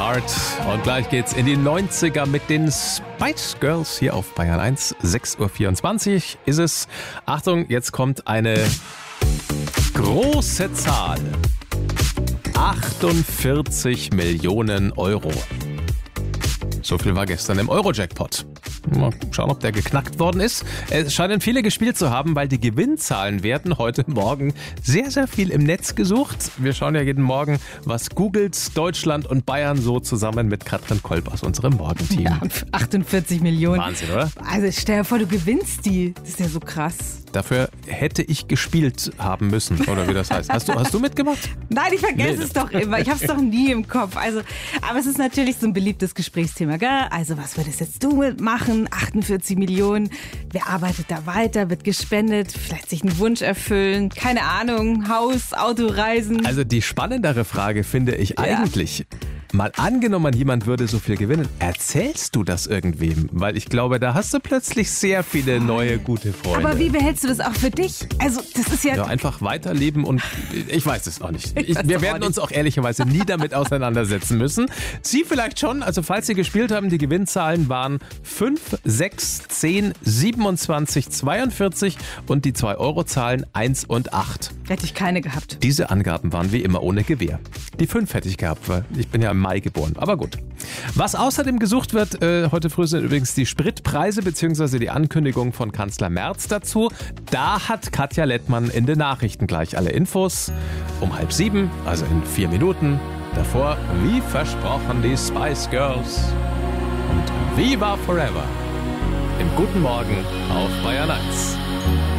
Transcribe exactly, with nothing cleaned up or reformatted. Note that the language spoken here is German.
Heart. Und gleich geht's in die neunziger mit den Spice Girls hier auf Bayern eins. sechs Uhr vierundzwanzig ist es. Achtung, jetzt kommt eine große Zahl. achtundvierzig Millionen Euro. So viel war gestern im Euro-Jackpot. Mal schauen, ob der geknackt worden ist. Es scheinen viele gespielt zu haben, weil die Gewinnzahlen werden heute Morgen sehr, sehr viel im Netz gesucht. Wir schauen ja jeden Morgen, was googelt Deutschland und Bayern so zusammen mit Katrin Kolb aus unserem Morgenteam. Ja, achtundvierzig Millionen. Wahnsinn, oder? Also stell dir vor, du gewinnst die. Das ist ja so krass. Dafür hätte ich gespielt haben müssen, oder wie das heißt. Hast du, hast du mitgemacht? Nein, ich vergesse Nee, es doch immer. Ich habe es doch nie im Kopf. Also, aber es ist natürlich so ein beliebtes Gesprächsthema, gell? Also, was würdest jetzt du mitmachen? achtundvierzig Millionen. Wer arbeitet da weiter? Wird gespendet? Vielleicht sich einen Wunsch erfüllen? Keine Ahnung. Haus, Autoreisen? Also die spannendere Frage finde ich Ja. eigentlich, mal angenommen, jemand würde so viel gewinnen, erzählst du das irgendwem? Weil ich glaube, da hast du plötzlich sehr viele neue, gute Freunde. Aber wie behältst du das auch für dich? Also, das ist ja... Ja, einfach weiterleben und ich weiß es auch nicht. Ich, weiß wir doch werden auch uns auch ehrlicherweise nie damit auseinandersetzen müssen. Sie vielleicht schon, also falls Sie gespielt haben, die Gewinnzahlen waren fünf, sechs, zehn, siebenundzwanzig, zweiundvierzig und die zwei Euro Zahlen eins und acht. Hätte ich keine gehabt. Diese Angaben waren wie immer ohne Gewähr. Die fünf hätte ich gehabt, weil ich bin ja im Mai geboren. Aber gut. Was außerdem gesucht wird, äh, heute früh sind übrigens die Spritpreise bzw. die Ankündigung von Kanzler Merz dazu. Da hat Katja Lettmann in den Nachrichten gleich alle Infos. Um halb sieben, also in vier Minuten. Davor, wie versprochen, die Spice Girls. Und Viva Forever. Im Guten Morgen auf Bayern eins.